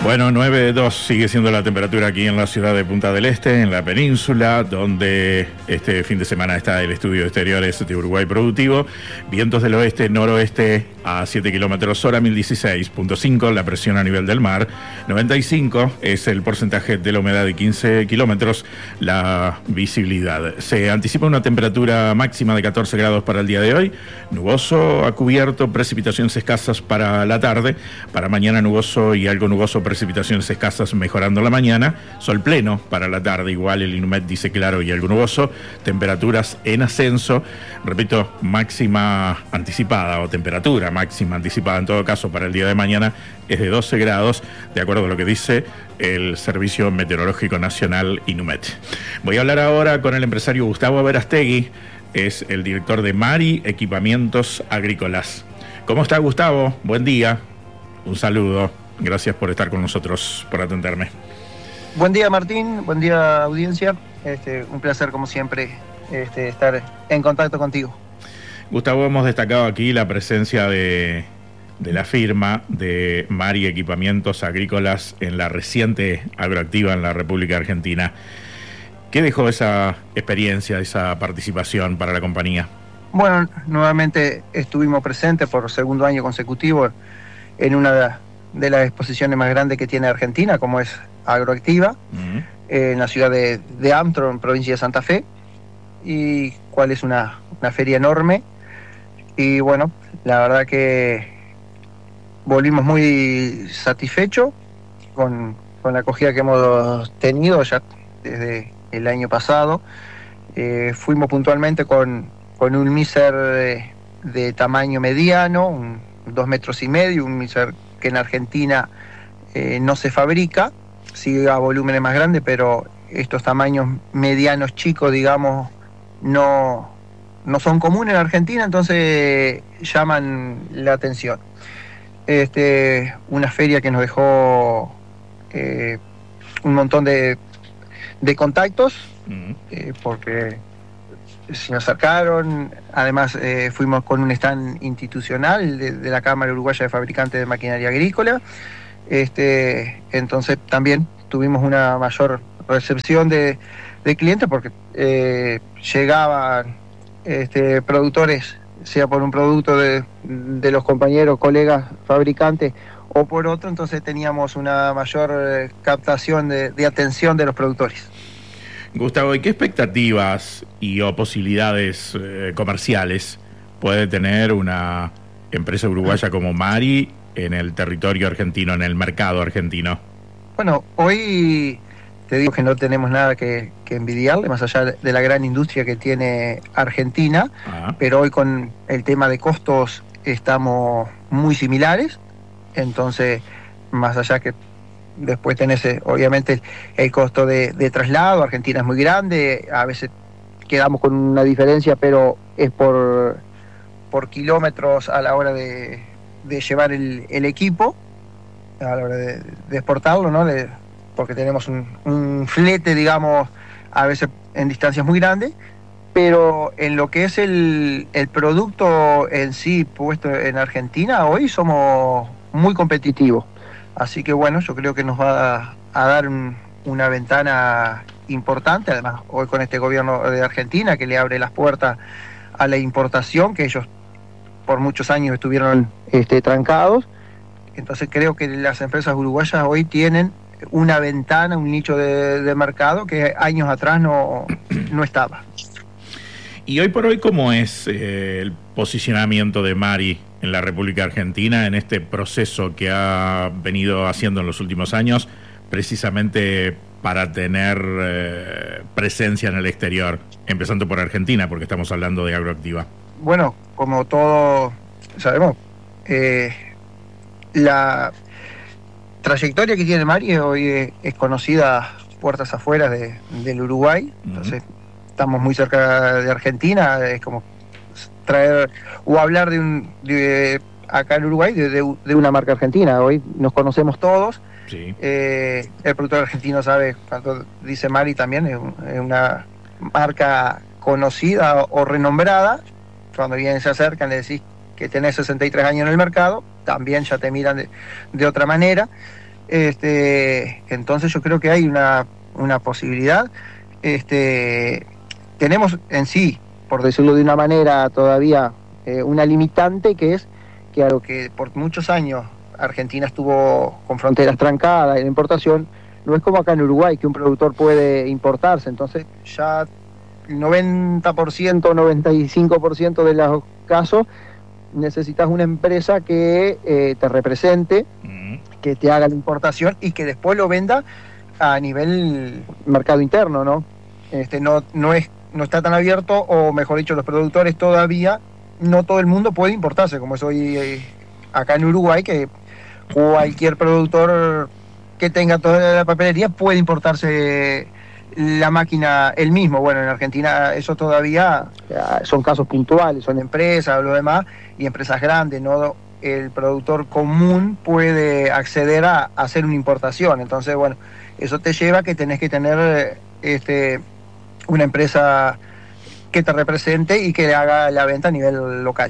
Bueno, 9,2 sigue siendo la temperatura aquí en la ciudad de Punta del Este, en la península, donde este fin de semana está el estudio de exteriores de Uruguay Productivo. Vientos del oeste-noroeste a 7 kilómetros hora, 1016.5, la presión a nivel del mar. 95 es el porcentaje de la humedad de 15 kilómetros, la visibilidad. Se anticipa una temperatura máxima de 14 grados para el día de hoy, nuboso a cubierto, precipitaciones escasas para la tarde, para mañana nuboso y algo nuboso, precipitaciones escasas mejorando la mañana, sol pleno para la tarde, igual el INUMED dice claro y algo nuboso, temperaturas en ascenso, repito, máxima anticipada o temperatura máxima anticipada en todo caso para el día de mañana es de 12 grados, de acuerdo a lo que dice el Servicio Meteorológico Nacional INUMED. Voy a hablar ahora con el empresario Gustavo Verastegui, es el director de Mari Equipamientos Agrícolas. ¿Cómo está, Gustavo? Buen día, un saludo. Gracias por estar con nosotros, por atenderme. Buen día, Martín. Buen día, audiencia. Un placer, como siempre, estar en contacto contigo. Gustavo, hemos destacado aquí la presencia de la firma de Mari Equipamientos Agrícolas en la reciente Agroactiva en la República Argentina. ¿Qué dejó esa experiencia, esa participación para la compañía? Bueno, nuevamente estuvimos presentes por segundo año consecutivo en una de las exposiciones más grandes que tiene Argentina, como es Agroactiva, en la ciudad de Amtro, en provincia de Santa Fe, y cual es una feria enorme. Y bueno, la verdad que volvimos muy satisfechos con la acogida que hemos tenido ya desde el año pasado. Fuimos puntualmente con un miser de tamaño mediano, 2,5 metros, un miser que en Argentina no se fabrica, sí a volúmenes más grandes, pero estos tamaños medianos chicos, digamos, no son comunes en Argentina, entonces llaman la atención. Una feria que nos dejó un montón de contactos, porque se nos acercaron, además fuimos con un stand institucional de la Cámara Uruguaya de Fabricantes de Maquinaria Agrícola, entonces también tuvimos una mayor recepción de clientes porque llegaban productores, sea por un producto de los compañeros, colegas, fabricantes o por otro, entonces teníamos una mayor captación de atención de los productores. Gustavo, ¿y qué expectativas o posibilidades comerciales puede tener una empresa uruguaya como Mari en el territorio argentino, en el mercado argentino? Bueno, hoy te digo que no tenemos nada que envidiarle, más allá de la gran industria que tiene Argentina, pero hoy con el tema de costos estamos muy similares, entonces, más allá que después tenés, obviamente, el costo de traslado. Argentina es muy grande, a veces quedamos con una diferencia, pero es por kilómetros a la hora de llevar el equipo, a la hora de exportarlo, ¿no? Porque tenemos un flete, digamos, a veces en distancias muy grandes, pero en lo que es el producto en sí puesto en Argentina, hoy somos muy competitivos. Así que bueno, yo creo que nos va a dar una ventana importante, además hoy con este gobierno de Argentina que le abre las puertas a la importación, que ellos por muchos años estuvieron trancados. Entonces creo que las empresas uruguayas hoy tienen una ventana, un nicho de mercado que años atrás no estaba. Y hoy por hoy, ¿cómo es el posicionamiento de Mari en la República Argentina en este proceso que ha venido haciendo en los últimos años, precisamente para tener presencia en el exterior, empezando por Argentina, porque estamos hablando de Agroactiva? Bueno, como todos sabemos, la trayectoria que tiene Mari hoy es conocida puertas afuera del Uruguay, entonces estamos muy cerca de Argentina, es como traer o hablar acá en Uruguay de una marca argentina. Hoy nos conocemos todos, sí. El productor argentino sabe, cuando dice Mari también es una marca conocida o renombrada. Cuando vienen, se acercan, le decís que tenés 63 años en el mercado, también ya te miran de otra manera. Entonces yo creo que hay una posibilidad. Tenemos en sí, por decirlo de una manera, todavía una limitante, que es que a lo que por muchos años Argentina estuvo con fronteras trancadas en la importación, no es como acá en Uruguay, que un productor puede importarse. Entonces ya el 90%, 95% de los casos necesitas una empresa que te represente, que te haga la importación y que después lo venda a nivel mercado interno, ¿no? No está tan abierto, o mejor dicho, los productores todavía, no todo el mundo puede importarse, como es hoy acá en Uruguay, que cualquier productor que tenga toda la papelería puede importarse la máquina él mismo. Bueno, en Argentina eso todavía son casos puntuales, son empresas o lo demás, y empresas grandes, no el productor común puede acceder a hacer una importación. Entonces, bueno, eso te lleva a que tenés que tener una empresa que te represente y que haga la venta a nivel local.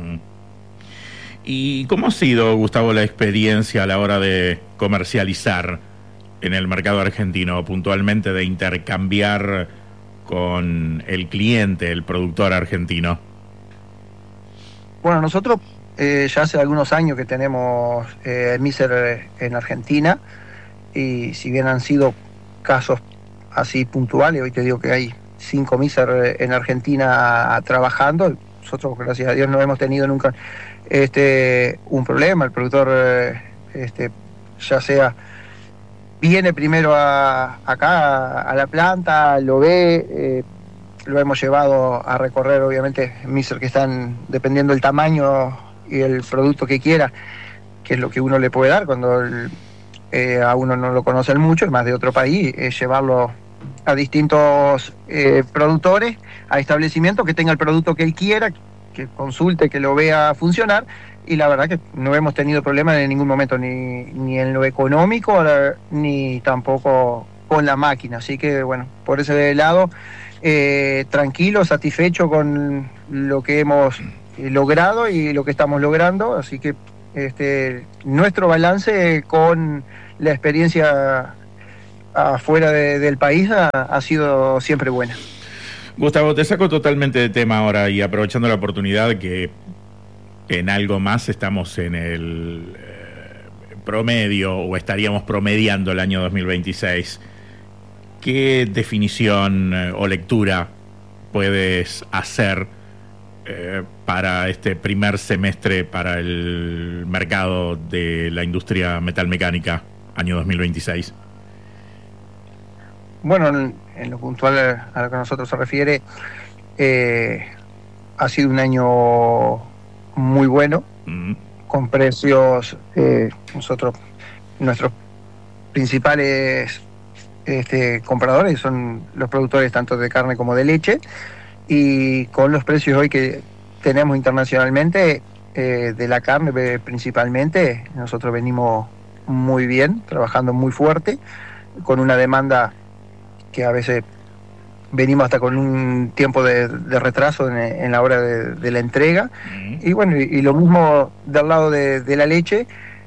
¿Y cómo ha sido, Gustavo, la experiencia a la hora de comercializar en el mercado argentino, puntualmente de intercambiar con el cliente, el productor argentino? Bueno, nosotros ya hace algunos años que tenemos Miser en Argentina, y si bien han sido casos así puntuales, hoy te digo que hay 5 Miser en Argentina trabajando. Nosotros, gracias a Dios, no hemos tenido nunca un problema. El productor ya sea viene primero acá a la planta, lo ve, lo hemos llevado a recorrer, obviamente, Miser que están, dependiendo del tamaño y el producto que quiera, que es lo que uno le puede dar cuando a uno no lo conocen mucho, es más de otro país, es llevarlo a distintos productores, a establecimientos que tenga el producto que él quiera, que consulte, que lo vea funcionar. Y la verdad que no hemos tenido problemas en ningún momento, ni en lo económico, ni tampoco con la máquina. Así que, bueno, por ese lado, tranquilo, satisfecho con lo que hemos logrado y lo que estamos logrando. Así que nuestro balance con la experiencia afuera del país ha sido siempre buena. Gustavo, te saco totalmente de tema ahora, y aprovechando la oportunidad que en algo más estamos en el promedio, o estaríamos promediando el año 2026. ¿Qué definición o lectura puedes hacer para este primer semestre para el mercado de la industria metalmecánica, año 2026? Bueno, en lo puntual a lo que a nosotros se refiere, ha sido un año muy bueno, con precios, nuestros principales compradores son los productores tanto de carne como de leche, y con los precios hoy que tenemos internacionalmente, de la carne principalmente, nosotros venimos muy bien, trabajando muy fuerte, con una demanda que a veces venimos hasta con un tiempo de retraso en la hora de la entrega. Y bueno, y lo mismo del lado de la leche.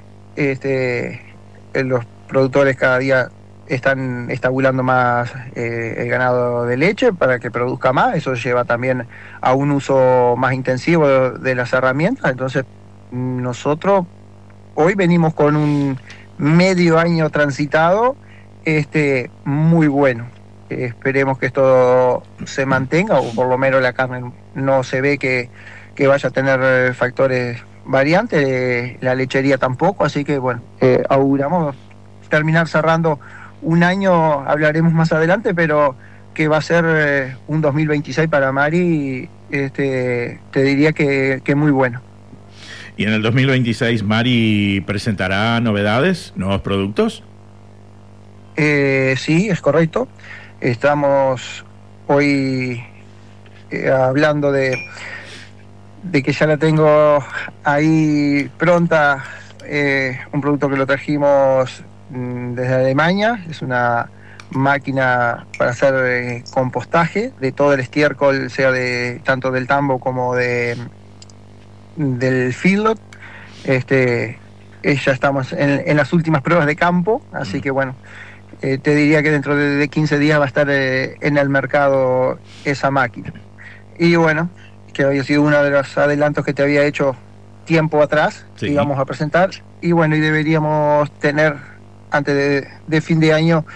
Los productores cada día están estabulando más el ganado de leche para que produzca más. Eso lleva también a un uso más intensivo de las herramientas. Entonces, nosotros hoy venimos con un medio año transitado muy bueno. Esperemos que esto se mantenga, o por lo menos la carne no se ve que vaya a tener factores variantes, la lechería tampoco, así que bueno, auguramos terminar cerrando un año, hablaremos más adelante, pero que va a ser un 2026 para Mari, te diría que muy bueno. ¿Y en el 2026 Mari presentará novedades, nuevos productos? Sí, es correcto. Estamos hoy hablando de que ya la tengo ahí pronta, un producto que lo trajimos desde Alemania. Es una máquina para hacer compostaje de todo el estiércol, sea de tanto del tambo como del feedlot. ya estamos en las últimas pruebas de campo, así que bueno, te diría que dentro de 15 días va a estar en el mercado esa máquina. Y bueno, que había sido uno de los adelantos que te había hecho tiempo atrás, sí, que íbamos a presentar, y bueno, y deberíamos tener antes de fin de año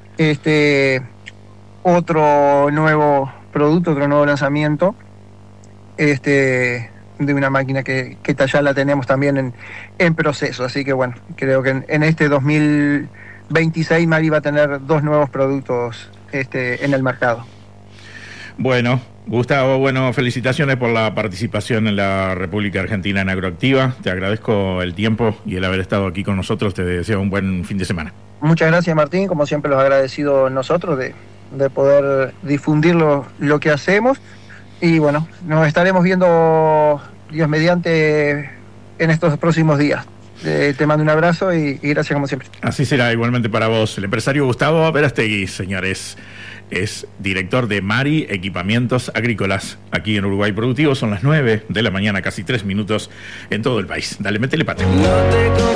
otro nuevo producto, otro nuevo lanzamiento de una máquina que ya la tenemos también en proceso, así que bueno, creo que en este 2026 Mari va a tener 2 nuevos productos en el mercado. Bueno, Gustavo, bueno, felicitaciones por la participación en la República Argentina en Agroactiva. Te agradezco el tiempo y el haber estado aquí con nosotros. Te deseo un buen fin de semana. Muchas gracias, Martín. Como siempre, los agradecidos nosotros de poder difundir lo que hacemos. Y bueno, nos estaremos viendo, Dios mediante, en estos próximos días. Te mando un abrazo y gracias como siempre. Así será igualmente para vos. El empresario Gustavo Verástegui, señores, es director de Mari Equipamientos Agrícolas aquí en Uruguay Productivo. Son las 9 de la mañana, casi 3 minutos en todo el país. Dale, métele pate.